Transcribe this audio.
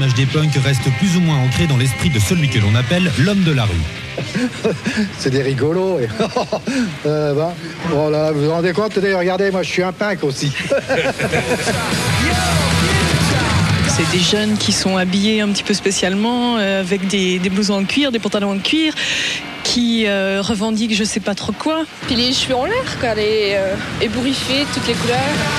personnage des punks reste plus ou moins ancré dans l'esprit de celui que l'on appelle l'homme de la rue. C'est des rigolos. Et... voilà, vous vous rendez compte? Regardez, moi je suis un punk aussi. C'est des jeunes qui sont habillés un petit peu spécialement, avec des blousons en cuir, des pantalons en cuir, qui revendiquent je sais pas trop quoi. Puis les cheveux en l'air, quoi, ébouriffés, toutes les couleurs.